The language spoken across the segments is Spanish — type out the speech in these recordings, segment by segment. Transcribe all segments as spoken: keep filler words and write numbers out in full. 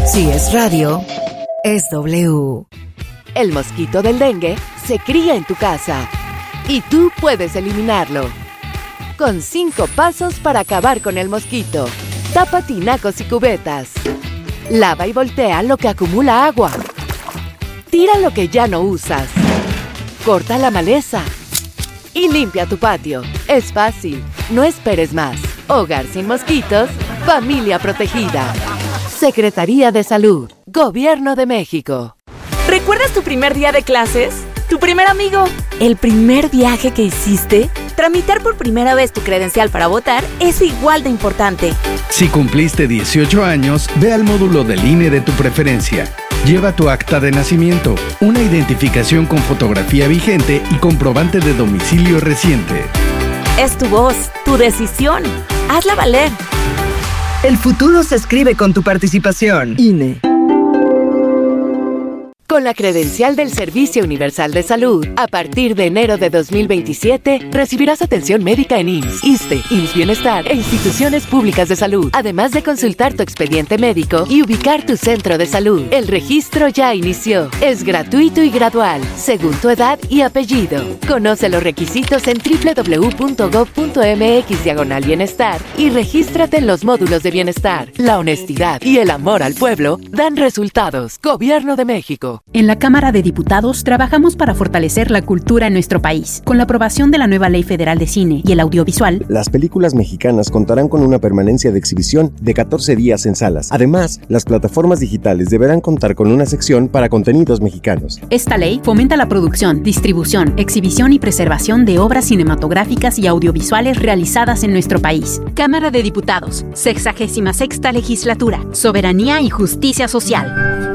Si es radio, es W. El mosquito del dengue se cría en tu casa y tú puedes eliminarlo. Con cinco pasos para acabar con el mosquito. Tapa tinacos y cubetas. Lava y voltea lo que acumula agua. Tira lo que ya no usas. Corta la maleza. Y limpia tu patio. Es fácil. No esperes más. Hogar sin mosquitos. Familia protegida. Secretaría de Salud. Gobierno de México. ¿Recuerdas tu primer día de clases? ¿Tu primer amigo? ¿El primer viaje que hiciste? Tramitar por primera vez tu credencial para votar es igual de importante. Si cumpliste dieciocho años, ve al módulo del I N E de tu preferencia. Lleva tu acta de nacimiento, una identificación con fotografía vigente y comprobante de domicilio reciente. Es tu voz, tu decisión. Hazla valer. El futuro se escribe con tu participación. I N E. Con la credencial del Servicio Universal de Salud, a partir de enero de dos mil veintisiete, recibirás atención médica en I M S S, ISSSTE, I M S S Bienestar e instituciones públicas de salud, además de consultar tu expediente médico y ubicar tu centro de salud. El registro ya inició. Es gratuito y gradual, según tu edad y apellido. Conoce los requisitos en doble u doble u doble u punto gob punto eme equis diagonal bienestar y regístrate en los módulos de bienestar. La honestidad y el amor al pueblo dan resultados. Gobierno de México. En la Cámara de Diputados trabajamos para fortalecer la cultura en nuestro país. Con la aprobación de la nueva Ley Federal de Cine y el Audiovisual, las películas mexicanas contarán con una permanencia de exhibición de catorce días en salas. Además, las plataformas digitales deberán contar con una sección para contenidos mexicanos. Esta ley fomenta la producción, distribución, exhibición y preservación de obras cinematográficas y audiovisuales realizadas en nuestro país. Cámara de Diputados, sexagésima sexta legislatura, soberanía y justicia social.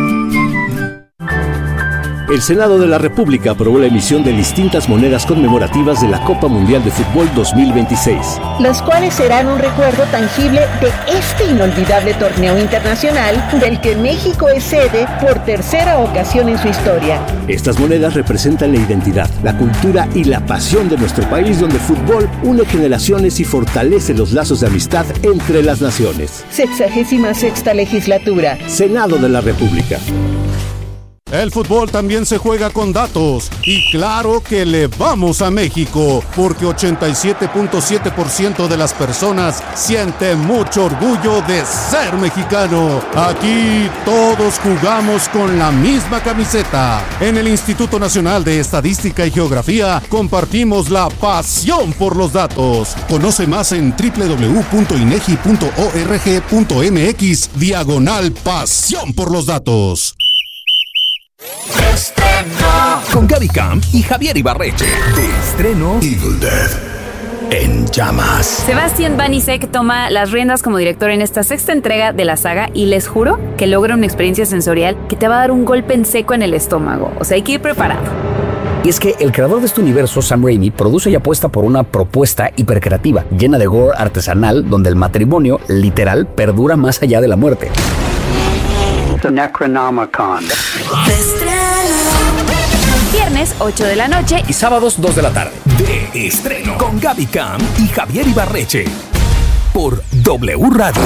El Senado de la República aprobó la emisión de distintas monedas conmemorativas de la Copa Mundial de Fútbol dos mil veintiséis. Las cuales serán un recuerdo tangible de este inolvidable torneo internacional del que México es sede por tercera ocasión en su historia. Estas monedas representan la identidad, la cultura y la pasión de nuestro país, donde el fútbol une generaciones y fortalece los lazos de amistad entre las naciones. Sexagésima sexta legislatura. Senado de la República. El fútbol también se juega con datos y claro que le vamos a México porque ochenta y siete punto siete por ciento de las personas siente mucho orgullo de ser mexicano. Aquí todos jugamos con la misma camiseta. En el Instituto Nacional de Estadística y Geografía compartimos la pasión por los datos. Conoce más en doble u doble u doble u punto inegi punto org punto mx diagonal pasión por los datos. Estreno con Gaby Camp y Javier Ibarreche. De estreno Evil Dead en llamas. Sebastián Banisek toma las riendas como director en esta sexta entrega de la saga y les juro que logra una experiencia sensorial que te va a dar un golpe en seco en el estómago. O sea, hay que ir preparado. Y es que el creador de este universo, Sam Raimi, produce y apuesta por una propuesta hipercreativa, llena de gore artesanal, donde el matrimonio, literal, perdura más allá de la muerte. Necronomicon. Viernes, ocho de la noche y sábados, dos de la tarde. De estreno con Gaby Camp y Javier Ibarreche. Por W Radio.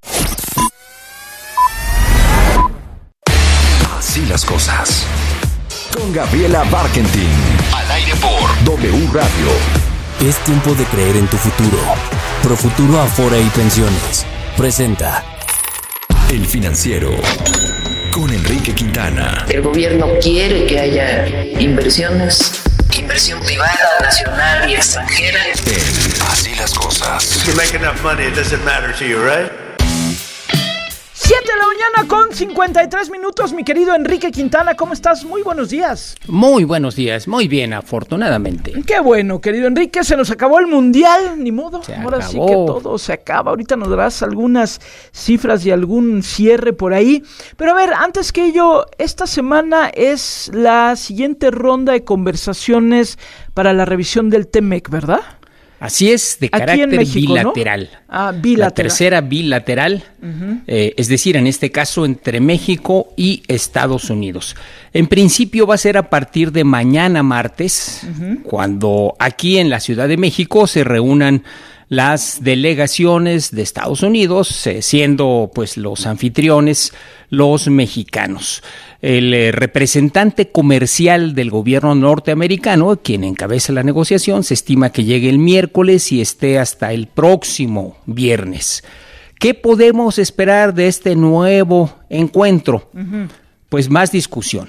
Así las cosas. Con Gabriela Barkentin. Al aire por W Radio. Es tiempo de creer en tu futuro. Profuturo Afore y Pensiones presenta El Financiero con Enrique Quintana. El gobierno quiere que haya inversiones, inversión privada, nacional y extranjera. En Así las cosas. You make enough money, it doesn't matter to you, right? siete de la mañana con cincuenta y tres minutos, mi querido Enrique Quintana, ¿cómo estás? Muy buenos días. Muy buenos días, muy bien, afortunadamente. Qué bueno, querido Enrique, se nos acabó el Mundial, ni modo, se ahora acabó. Sí que todo se acaba. Ahorita nos darás algunas cifras y algún cierre por ahí. Pero a ver, antes que ello, esta semana es la siguiente ronda de conversaciones para la revisión del T M E C, ¿verdad? Así es, de carácter México, bilateral. ¿No? Ah, bilateral. La tercera bilateral, uh-huh. eh, es decir, en este caso entre México y Estados Unidos. En principio va a ser a partir de mañana martes, uh-huh. cuando aquí en la Ciudad de México se reúnan las delegaciones de Estados Unidos, eh, siendo pues los anfitriones los mexicanos. El eh, representante comercial del gobierno norteamericano, quien encabeza la negociación, se estima que llegue el miércoles y esté hasta el próximo viernes. ¿Qué podemos esperar de este nuevo encuentro? Uh-huh. Pues más discusión.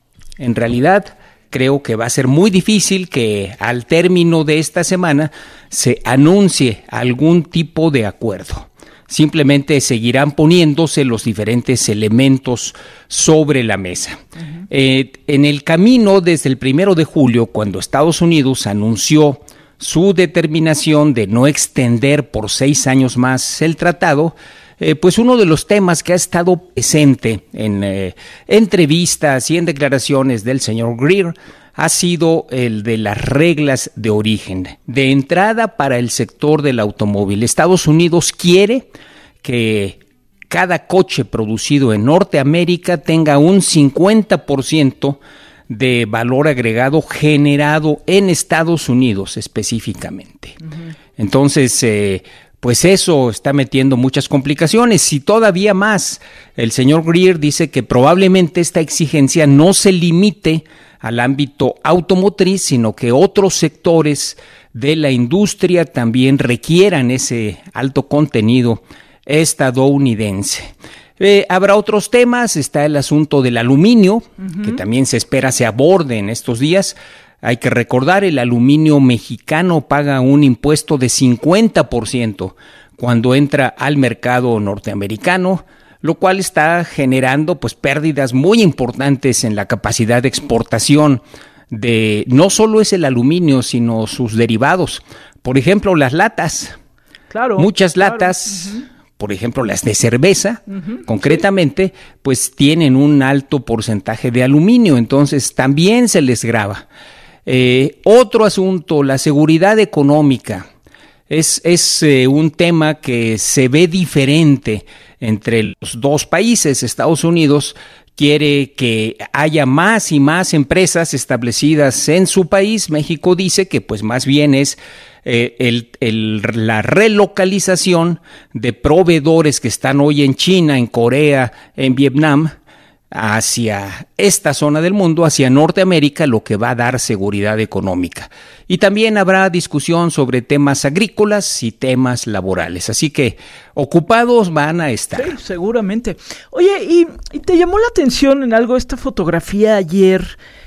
En realidad, creo que va a ser muy difícil que al término de esta semana se anuncie algún tipo de acuerdo. Simplemente seguirán poniéndose los diferentes elementos sobre la mesa. Uh-huh. Eh, en el camino desde el primero de julio, cuando Estados Unidos anunció su determinación de no extender por seis años más el tratado, eh, pues uno de los temas que ha estado presente en eh, entrevistas y en declaraciones del señor Greer ha sido el de las reglas de origen. De entrada, para el sector del automóvil, Estados Unidos quiere que cada coche producido en Norteamérica tenga un cincuenta por ciento de valor agregado generado en Estados Unidos específicamente. Uh-huh. Entonces, eh, pues eso está metiendo muchas complicaciones y todavía más. El señor Greer dice que probablemente esta exigencia no se limite al ámbito automotriz, sino que otros sectores de la industria también requieran ese alto contenido estadounidense. Eh, habrá otros temas, está el asunto del aluminio, uh-huh. que también se espera se aborde en estos días. Hay que recordar, el aluminio mexicano paga un impuesto de cincuenta por ciento cuando entra al mercado norteamericano, lo cual está generando pues pérdidas muy importantes en la capacidad de exportación de no solo es el aluminio, sino sus derivados. Por ejemplo, las latas. Claro. Muchas latas. Claro. Uh-huh. Por ejemplo, las de cerveza, uh-huh, concretamente, sí. pues tienen un alto porcentaje de aluminio, entonces también se les grava. Eh, otro asunto, la seguridad económica, es, es eh, un tema que se ve diferente entre los dos países. Estados Unidos quiere que haya más y más empresas establecidas en su país. México dice que pues más bien es Eh, el, el, la relocalización de proveedores que están hoy en China, en Corea, en Vietnam, hacia esta zona del mundo, hacia Norteamérica, lo que va a dar seguridad económica. Y también habrá discusión sobre temas agrícolas y temas laborales. Así que ocupados van a estar. Sí, seguramente. Oye, ¿y, y te llamó la atención en algo esta fotografía ayer?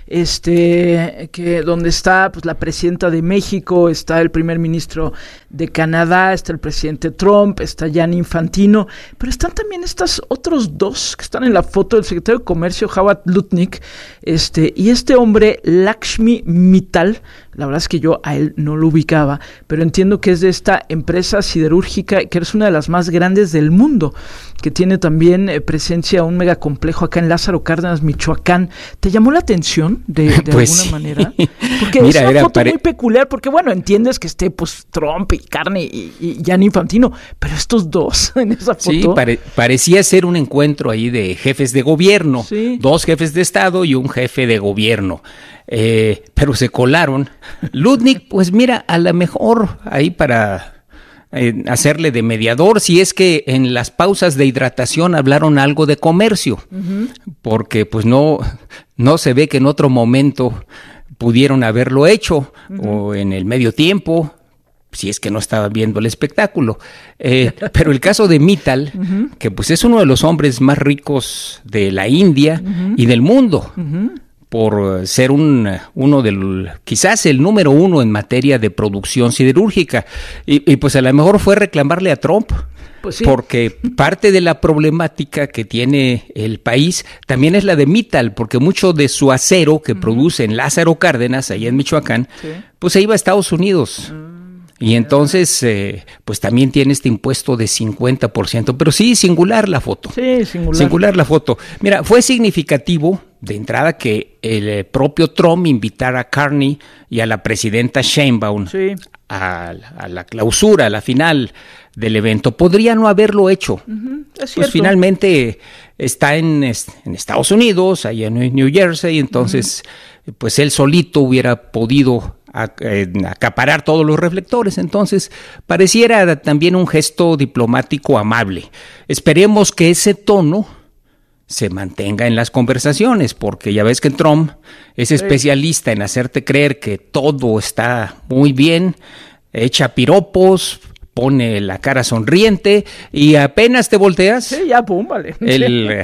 Este, que donde está pues la presidenta de México, está el primer ministro de Canadá, está el presidente Trump, está Gianni Infantino, pero están también estos otros dos que están en la foto, el secretario de Comercio Howard Lutnick, este, y este hombre Lakshmi Mittal. La verdad es que yo a él no lo ubicaba, pero entiendo que es de esta empresa siderúrgica que es una de las más grandes del mundo, que tiene también eh, presencia un megacomplejo acá en Lázaro Cárdenas, Michoacán. ¿Te llamó la atención de, de pues alguna sí. manera? Porque Mira, es una foto pare... muy peculiar, porque bueno, entiendes que esté pues Trump y Carne y, y Gianni Infantino, pero estos dos en esa foto. Sí, pare, parecía ser un encuentro ahí de jefes de gobierno, sí. dos jefes de Estado y un jefe de gobierno. Eh, pero se colaron. Lutnick, pues mira, a lo mejor ahí para eh, hacerle de mediador, si es que en las pausas de hidratación hablaron algo de comercio, uh-huh. porque pues no, no se ve que en otro momento pudieron haberlo hecho, uh-huh. o en el medio tiempo, si es que no estaban viendo el espectáculo. Eh, pero el caso de Mittal, uh-huh. que pues es uno de los hombres más ricos de la India uh-huh. y del mundo, uh-huh. por ser un uno del quizás el número uno en materia de producción siderúrgica, y, y pues a lo mejor fue reclamarle a Trump, pues sí. porque parte de la problemática que tiene el país también es la de Mittal, porque mucho de su acero que uh-huh. produce en Lázaro Cárdenas, allá en Michoacán, sí. pues se iba a Estados Unidos. Uh-huh. Y entonces, eh, pues también tiene este impuesto de cincuenta por ciento. Pero sí, singular la foto. Sí, singular. Singular la foto. Mira, fue significativo de entrada que el propio Trump invitara a Carney y a la presidenta Sheinbaum sí. a, a la clausura, a la final del evento. Podría no haberlo hecho. Uh-huh, es cierto. Pues finalmente está en, en Estados Unidos, allá en New Jersey, entonces uh-huh. pues él solito hubiera podido a, eh, acaparar todos los reflectores. Entonces, pareciera también un gesto diplomático amable. Esperemos que ese tono se mantenga en las conversaciones, porque ya ves que Trump es especialista en hacerte creer que todo está muy bien, echa piropos, pone la cara sonriente y apenas te volteas, sí, ya, pum, vale. el,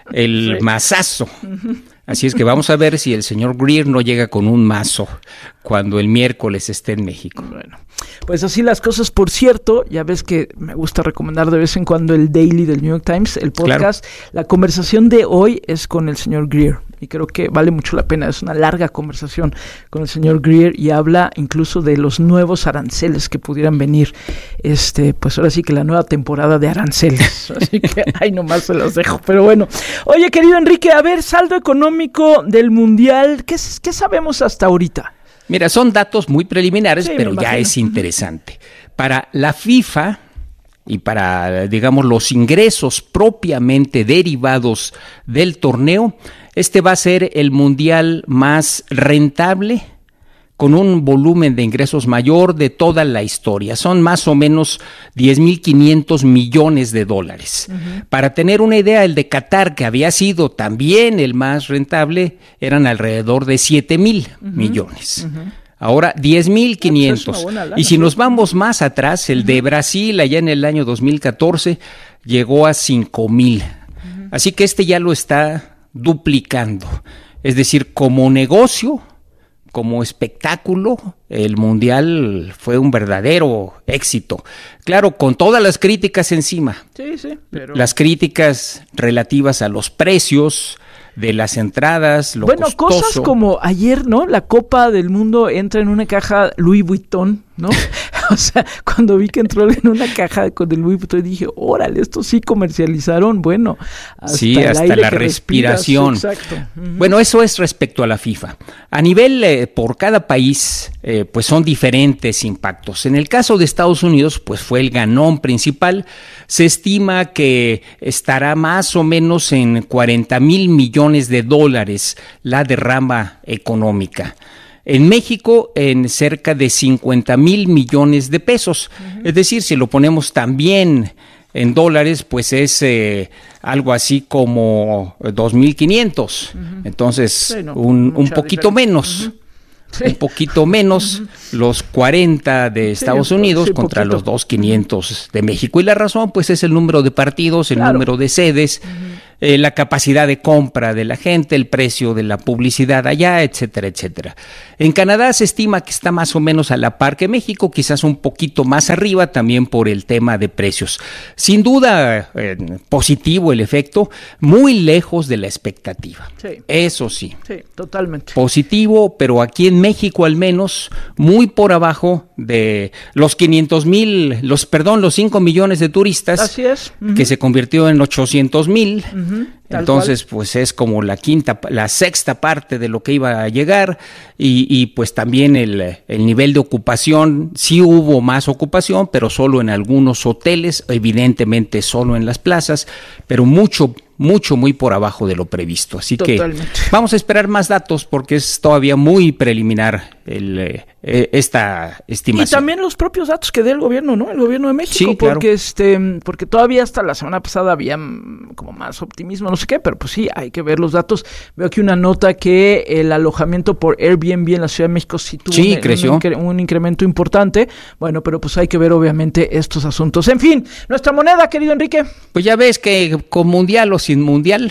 el sí. mazazo. Uh-huh. Así es que vamos a ver si el señor Greer no llega con un mazo cuando el miércoles esté en México. Bueno, pues así las cosas. Por cierto, ya ves que me gusta recomendar de vez en cuando el Daily del New York Times, el podcast. Claro. La conversación de hoy es con el señor Greer y creo que vale mucho la pena. Es una larga conversación con el señor Greer y habla incluso de los nuevos aranceles que pudieran venir. Este, pues ahora sí que la nueva temporada de aranceles. Así que ahí nomás se los dejo. Pero bueno, oye, querido Enrique, a ver, saldo económico del Mundial, ¿qué, qué sabemos hasta ahorita? Mira, son datos muy preliminares, sí, pero ya es interesante. Para la FIFA y para, digamos, los ingresos propiamente derivados del torneo, este va a ser el mundial más rentable, con un volumen de ingresos mayor de toda la historia. Son más o menos diez mil quinientos millones de dólares. Uh-huh. Para tener una idea, el de Qatar, que había sido también el más rentable, eran alrededor de siete mil uh-huh. millones. Uh-huh. Ahora diez mil quinientos. Y si nos vamos más atrás, el uh-huh. de Brasil, allá en el año dos mil catorce, llegó a cinco mil. Uh-huh. Así que este ya lo está duplicando. Es decir, como negocio, como espectáculo, el Mundial fue un verdadero éxito. Claro, con todas las críticas encima. Sí, sí, pero... Las críticas relativas a los precios de las entradas, lo bueno, costoso. Cosas como ayer, ¿no? La Copa del Mundo entra en una caja Louis Vuitton, ¿no? O sea, cuando vi que entró en una caja con el Louis Vuitton, dije, órale, esto sí comercializaron, bueno. Hasta sí, hasta la respiración. Exacto. Uh-huh. Bueno, eso es respecto a la FIFA. A nivel, eh, por cada país, eh, pues son diferentes impactos. En el caso de Estados Unidos, pues fue el ganón principal. Se estima que estará más o menos en cuarenta mil millones de dólares la derrama económica. En México, en cerca de cincuenta mil millones de pesos. Uh-huh. Es decir, si lo ponemos también en dólares, pues es eh, algo así como dos mil quinientos. Uh-huh. Entonces, sí, no, un, un poquito diferencia. menos. Uh-huh. Sí. Un poquito menos uh-huh. los cuarenta de Estados sí, Unidos sí, contra poquito. los dos mil quinientos de México. Y la razón, pues, es el número de partidos, el claro. número de sedes, uh-huh. eh, la capacidad de compra de la gente, el precio de la publicidad allá, etcétera, etcétera. En Canadá se estima que está más o menos a la par que México, quizás un poquito más arriba también por el tema de precios. Sin duda, eh, positivo el efecto, muy lejos de la expectativa. Sí. Eso sí. Sí, totalmente. Positivo, pero aquí en México al menos muy por abajo de los quinientos mil, los perdón, los cinco millones de turistas. Así es. Uh-huh. Que se convirtió en ochocientos mil. Uh-huh. Entonces, cual. pues es como la quinta, la sexta parte de lo que iba a llegar y, y pues también el, el nivel de ocupación, sí hubo más ocupación, pero solo en algunos hoteles, evidentemente solo en las plazas, pero mucho, mucho, muy por abajo de lo previsto. Así Totalmente. que vamos a esperar más datos porque es todavía muy preliminar el, eh, esta estimación. Y también los propios datos que dé el gobierno, ¿no? El gobierno de México, sí, porque claro. este, porque todavía hasta la semana pasada había como más optimismo, no sé qué, pero pues sí, hay que ver los datos. Veo aquí una nota que el alojamiento por Airbnb en la Ciudad de México sí tuvo sí, un, creció. Un, un incremento importante. Bueno, pero pues hay que ver obviamente estos asuntos. En fin, nuestra moneda, querido Enrique. Pues ya ves que con mundial o sin mundial,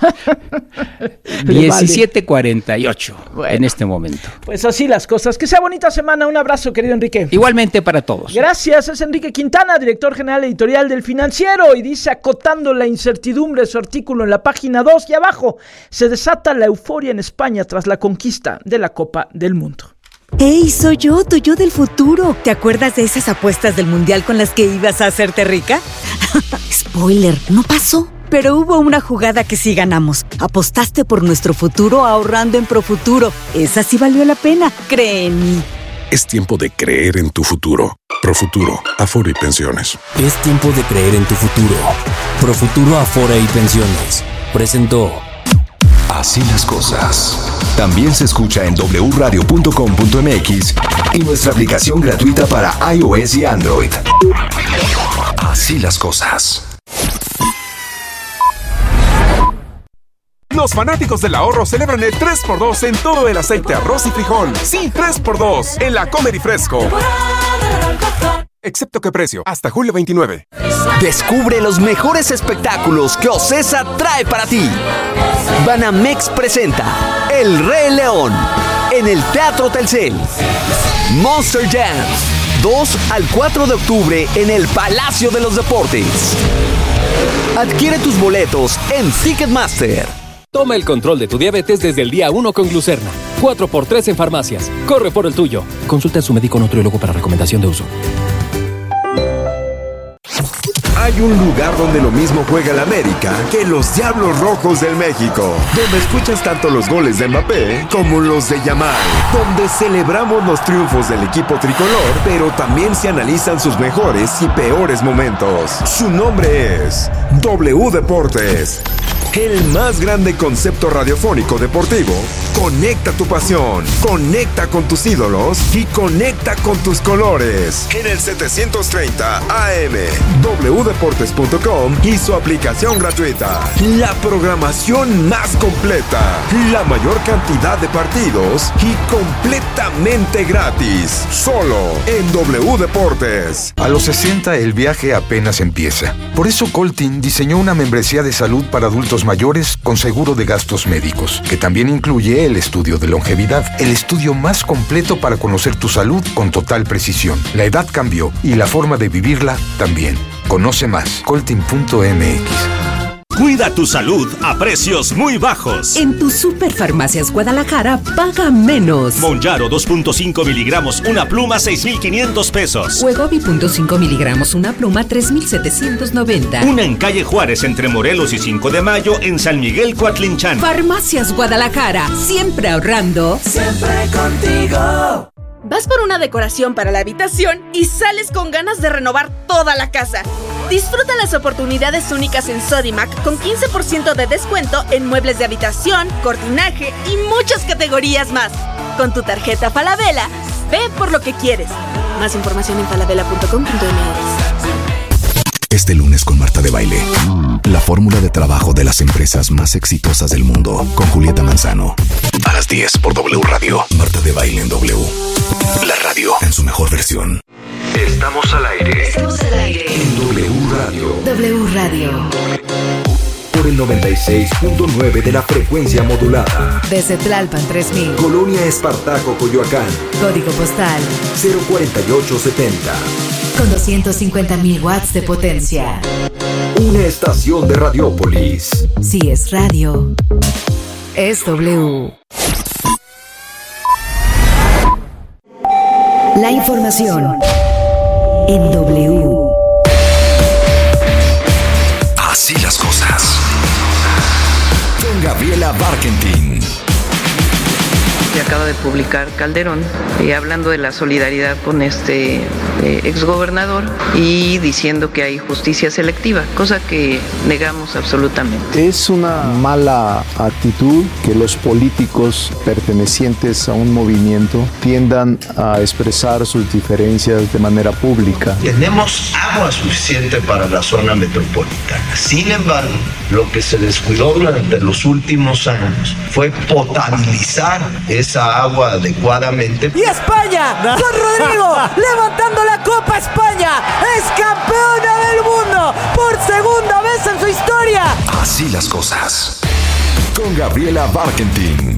diecisiete cuarenta y ocho bueno, en este momento. Pues así las cosas. Que sea bonita semana. Un abrazo, querido Enrique. Igualmente para todos. Gracias. Es Enrique Quintana, director general editorial del Financiero, y dice, acotando la incertidumbre, su artículo en la página dos y abajo, se desata la euforia en España tras la conquista de la Copa del Mundo. ¡Hey, soy yo, tu yo del futuro! ¿Te acuerdas de esas apuestas del Mundial con las que ibas a hacerte rica? Spoiler, no pasó. Pero hubo una jugada que sí ganamos. Apostaste por nuestro futuro ahorrando en Profuturo. Esa sí valió la pena, cree en mí. Es tiempo de creer en tu futuro. Profuturo, Afore y Pensiones. Es tiempo de creer en tu futuro. Profuturo, Afore y Pensiones. Presentó. Así las cosas. También se escucha en doble u radio punto com punto m x y nuestra aplicación gratuita para iOS y Android. Así las cosas. Los fanáticos del ahorro celebran el tres por dos en todo el aceite, arroz y frijol. Sí, tres por dos en la Comer y Fresco. Excepto que precio, hasta julio veintinueve. Descubre los mejores espectáculos que Ocesa trae para ti. Banamex presenta El Rey León en el Teatro Telcel. Monster Jam, dos al cuatro de octubre en el Palacio de los Deportes. Adquiere tus boletos en Ticketmaster. Toma el control de tu diabetes desde el día uno con Glucerna. cuatro por tres en farmacias. Corre por el tuyo. Consulta a su médico nutriólogo para recomendación de uso. Hay un lugar donde lo mismo juega el América que los Diablos Rojos del México, donde escuchas tanto los goles de Mbappé como los de Yamal, donde celebramos los triunfos del equipo tricolor, pero también se analizan sus mejores y peores momentos. Su nombre es W Deportes. El más grande concepto radiofónico deportivo. Conecta tu pasión, conecta con tus ídolos y conecta con tus colores. En el setecientos treinta A M, w deportes punto com y su aplicación gratuita. La programación más completa, la mayor cantidad de partidos y completamente gratis. Solo en W Deportes. A los sesenta el viaje apenas empieza. Por eso Coltin diseñó una membresía de salud para adultos mayores con seguro de gastos médicos, que también incluye el estudio de longevidad, el estudio más completo para conocer tu salud con total precisión. La edad cambió y la forma de vivirla también. Conoce más, coltin punto m x. Cuida tu salud a precios muy bajos. En tu Superfarmacias Guadalajara, paga menos. Monjaro dos punto cinco miligramos, una pluma, seis mil quinientos pesos. Wegovy punto cinco miligramos, una pluma, tres mil setecientos noventa. Una en calle Juárez, entre Morelos y cinco de mayo, en San Miguel, Coatlinchán. Farmacias Guadalajara, siempre ahorrando. Siempre contigo. Vas por una decoración para la habitación y sales con ganas de renovar toda la casa. Disfruta las oportunidades únicas en Sodimac con quince por ciento de descuento en muebles de habitación, cortinaje y muchas categorías más. Con tu tarjeta Falabella, ve por lo que quieres. Más información en falabella punto com punto m x. Este lunes con Marta de Baile. La fórmula de trabajo de las empresas más exitosas del mundo con Julieta Manzano. A las diez por W Radio. Marta de Baile en W. La radio en su mejor versión. Estamos al aire. Estamos al aire. En W Radio. W Radio. Por el noventa y seis punto nueve de la frecuencia modulada. Desde Tlalpan tres mil. Colonia Espartaco, Coyoacán. Código postal cero cuarenta y ocho setenta. Con doscientos cincuenta mil watts de potencia. Una estación de Radiópolis. Si es radio, es W. La información en W. Así las cosas. Con Gabriela Barkentin. Que acaba de publicar Calderón, eh, hablando de la solidaridad con este eh, exgobernador y diciendo que hay justicia selectiva, cosa que negamos absolutamente. Es una mala actitud que los políticos pertenecientes a un movimiento tiendan a expresar sus diferencias de manera pública. Tenemos agua suficiente para la zona metropolitana. Sin embargo, lo que se descuidó durante los últimos años fue potabilizar esa agua adecuadamente. Y España, con Rodrigo, levantando la Copa España, es campeona del mundo por segunda vez en su historia. Así las cosas. Con Gabriela Barkentin.